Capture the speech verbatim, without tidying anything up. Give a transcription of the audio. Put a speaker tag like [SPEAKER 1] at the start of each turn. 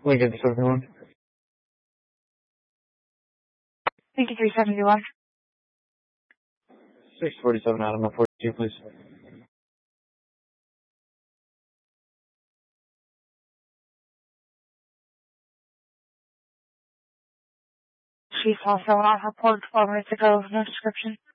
[SPEAKER 1] Lincoln seventy-one.
[SPEAKER 2] Lincoln three seventy-one.
[SPEAKER 1] six forty-seven out of my forty-two, please.
[SPEAKER 2] She's also on her port twelve minutes ago, no description.